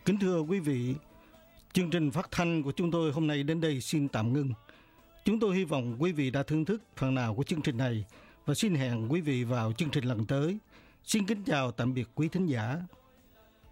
Kính thưa quý vị, chương trình phát thanh của chúng tôi hôm nay đến đây xin tạm ngưng. Chúng tôi hy vọng quý vị đã thưởng thức phần nào của chương trình này và xin hẹn quý vị vào chương trình lần tới. Xin kính chào tạm biệt quý thính giả.